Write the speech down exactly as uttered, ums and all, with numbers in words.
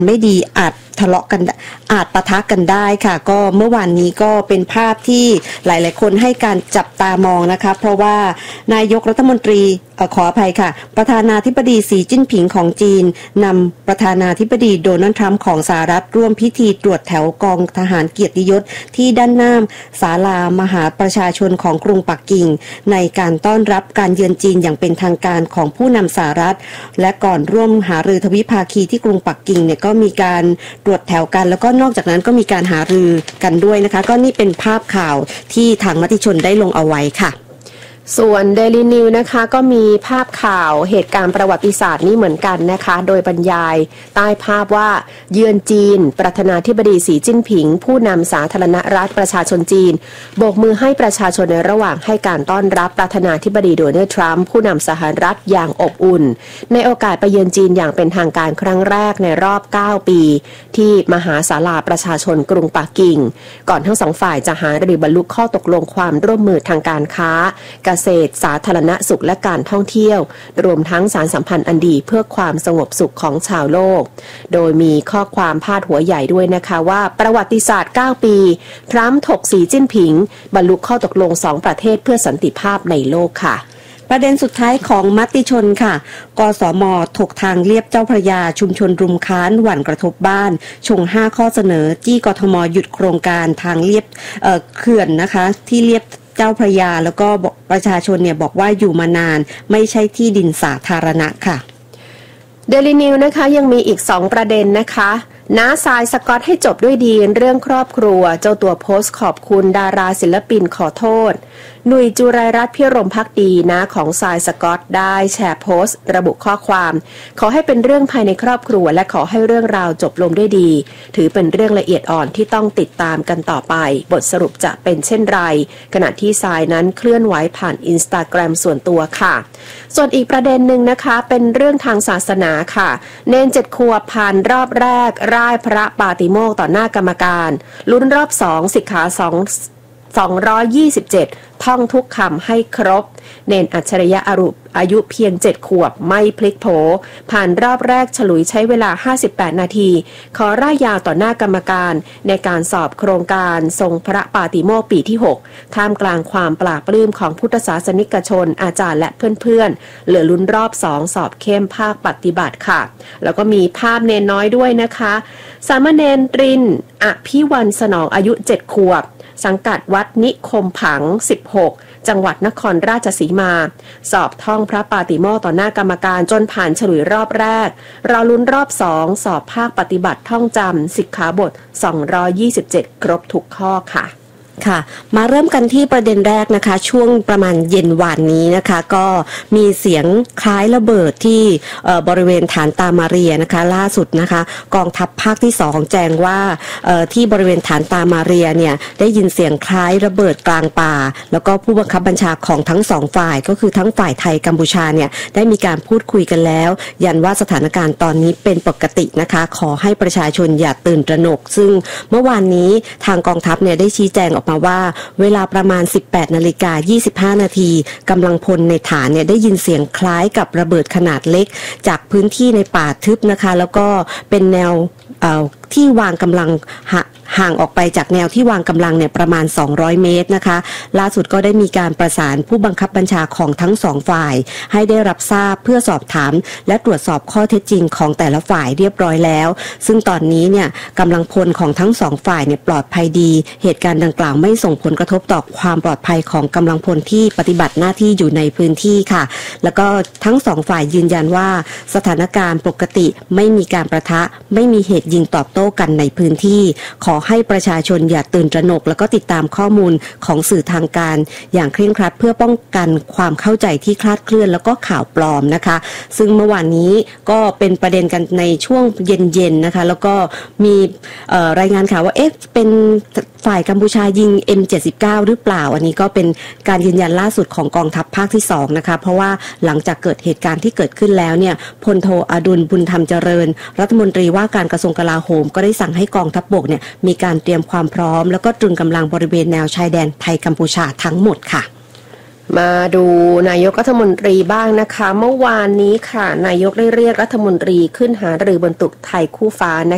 ไม่ดีอาจทะเลาะกันอาจปะทะกันได้ค่ะก็เมื่อวานนี้ก็เป็นภาพที่หลายๆคนให้การจับตามองนะคะเพราะว่านายกรัฐมนตรีขออภัยค่ะประธานาธิบดีสีจิ้นผิงของจีนนำประธานาธิบดีโดนัลด์ทรัมป์ของสหรัฐร่วมพิธีตรวจแถวกองทหารเกียรติยศที่ด้านหน้าศาลามหาประชาชนของกรุงปักกิ่งในการต้อนรับการเยือนจีนอย่างเป็นทางการของผู้นำสหรัฐและก่อนร่วมหารือทวิภาคีที่กรุงปักกิ่งเนี่ยก็มีการตรวจแถวกันแล้วก็นอกจากนั้นก็มีการหารือกันด้วยนะคะก็นี่เป็นภาพข่าวที่ทางมติชนได้ลงเอาไว้ค่ะส่วน Daily News นะคะก็มีภาพข่าวเหตุการณ์ประวัติศาสตร์นี้เหมือนกันนะคะโดยบรรยายใต้ภาพว่าเยือนจีนประธานาธิบดีสีจิ้นผิงผู้นำสาธารณรัฐประชาชนจีนโบกมือให้ประชาชนในระหว่างให้การต้อนรับประธานาธิบดีโดนัลด์ทรัมป์ผู้นำสหรัฐอย่างอบอุ่นในโอกาสไปเยือนจีนอย่างเป็นทางการครั้งแรกในรอบเก้าปีที่มหาศาลาประชาชนกรุงปักกิ่งก่อนทั้งสองฝ่ายจะหารือบรรลุข้อตกลงความร่วมมือทางการค้าเกษตรสาธารณสุขและการท่องเที่ยวรวมทั้งสารสัมพันธ์อันดีเพื่อความสงบสุขของชาวโลกโดยมีข้อความพาดหัวใหญ่ด้วยนะคะว่าประวัติศาสตร์เก้าปีทรัมป์ถกสีจิ้นผิงบรรลุข้อตกลงสองประเทศเพื่อสันติภาพในโลกค่ะประเด็นสุดท้ายของมติชนค่ะกสม.ถกทางเลียบเจ้าพระยาชุมชนรุมค้านหวั่นกระทบบ้านชงห้าข้อเสนอจี้กทม.หยุดโครงการทางเลียบ เอ่อ เขื่อนนะคะที่เลียบเจ้าพระยาแล้วก็ประชาชนเนี่ยบอกว่าอยู่มานานไม่ใช่ที่ดินสาธารณะค่ะ Daily News นะคะยังมีอีกสองประเด็นนะคะน้าทรายสกอตให้จบด้วยดีเรื่องครอบครัวเจ้าตัวโพสต์ขอบคุณดาราศิลปินขอโทษหนุ่ยจุไรรัตน์พิรมภักดีน้าของทรายสกอตได้แชร์โพสต์ระบุข้อความขอให้เป็นเรื่องภายในครอบครัวและขอให้เรื่องราวจบลงด้วยดีถือเป็นเรื่องละเอียดอ่อนที่ต้องติดตามกันต่อไปบทสรุปจะเป็นเช่นไรขณะที่ทรายนั้นเคลื่อนไหวผ่านอินสตาแกรมส่วนตัวค่ะส่วนอีกประเด็นหนึ่งนะคะเป็นเรื่องทางศาสนาค่ะเนนเจ็ดขวบผ่านรอบแรกร่ายพระปาติโมกข์ต่อหน้ากรรมการลุ้นรอบสองสิกขาสองสองร้อยยี่สิบเจ็ดท่องทุกคำให้ครบเนนอัจฉริยะอรุปอายุเพียงเจ็ดขวบไม่พลิกโผผ่านรอบแรกฉลุยใช้เวลาห้าสิบแปดนาทีขอร่ายยาวต่อหน้ากรรมการในการสอบโครงการทรงพระปาติโมกข์ปีที่หกท่ามกลางความปราบปลื้มของพุทธศาสนิกชนอาจารย์และเพื่อนๆเหลือลุ้นรอบสองสอบเข้มภาคปฏิบัติค่ะแล้วก็มีภาพเนนน้อยด้วยนะคะสามเณรตรินอภิวันสนองอายุเจ็ดขวบสังกัดวัดนิคมผังสิบหกจังหวัดนครราชสีมาสอบท่องพระปาติโมกข์ต่อหน้ากรรมการจนผ่านฉลุยรอบแรกรอลุ้นรอบสองสอบภาคปฏิบัติท่องจำสิกขาบทสองร้อยยี่สิบเจ็ดครบทุกข้อค่ะค่ะมาเริ่มกันที่ประเด็นแรกนะคะช่วงประมาณเย็นวานนี้นะคะก็มีเสียงคล้ายระเบิดที่บริเวณฐานตามาเรียนะคะล่าสุดนะคะกองทัพภาคที่สองแจ้งว่าที่บริเวณฐานตามาเรียเนี่ยได้ยินเสียงคล้ายระเบิดกลางป่าแล้วก็ผู้บังคับบัญชาของทั้งสองฝ่ายก็คือทั้งฝ่ายไทยกัมพูชาเนี่ยได้มีการพูดคุยกันแล้วยันว่าสถานการณ์ตอนนี้เป็นปกตินะคะขอให้ประชาชนอย่าตื่นตระหนกซึ่งเมื่อวานนี้ทางกองทัพเนี่ยได้ชี้แจงออกมาว่าเวลาประมาณ สิบแปดนาฬิกายี่สิบห้านาทีกำลังพลในฐานเนี่ยได้ยินเสียงคล้ายกับระเบิดขนาดเล็กจากพื้นที่ในป่าทึบนะคะแล้วก็เป็นแนวที่วางกำลังห่างออกไปจากแนวที่วางกำลังเนี่ยประมาณสองร้อยเมตรนะคะล่าสุดก็ได้มีการประสานผู้บังคับบัญชาของทั้งสองฝ่ายให้ได้รับทราบเพื่อสอบถามและตรวจสอบข้อเท็จจริงของแต่ละฝ่ายเรียบร้อยแล้วซึ่งตอนนี้เนี่ยกำลังพลของทั้งสองฝ่ายเนี่ยปลอดภัยดีเหตุการณ์ดังกล่าวไม่ส่งผลกระทบต่อความปลอดภัยของกำลังพลที่ปฏิบัติหน้าที่อยู่ในพื้นที่ค่ะแล้วก็ทั้งสองฝ่ายยืนยันว่าสถานการณ์ปกติไม่มีการประทะไม่มีเหตุยิงตอบโต้กันในพื้นที่ขอให้ประชาชนอย่าตื่นตระหนกแล้วก็ติดตามข้อมูลของสื่อทางการอย่างเคร่งครัดเพื่อป้องกันความเข้าใจที่คลาดเคลื่อนแล้วก็ข่าวปลอมนะคะซึ่งเมื่อวานนี้ก็เป็นประเด็นกันในช่วงเย็นๆนะคะแล้วก็มีรายงานข่าวว่าเอ๊ะเป็นฝ่ายกัมพูชายิง เอ็ม เจ็ดสิบเก้า หรือเปล่าอันนี้ก็เป็นการยืนยันล่าสุดของกองทัพภาคที่สองนะคะเพราะว่าหลังจากเกิดเหตุการณ์ที่เกิดขึ้นแล้วเนี่ยพลโทอดุลบุญธรรมเจริญรัฐมนตรีว่าการกระทรวงกลาโหมก็ได้สั่งให้กองทัพบกเนี่ยมีการเตรียมความพร้อมแล้วก็ตรึงกำลังบริเวณแนวชายแดนไทยกัมพูชาทั้งหมดค่ะมาดูนายกรัฐมนตรีบ้างนะคะเมื่อวานนี้ค่ะนายกได้เรียกรัฐมนตรีขึ้นหารือบนตึกไทยคู่ฟ้านะ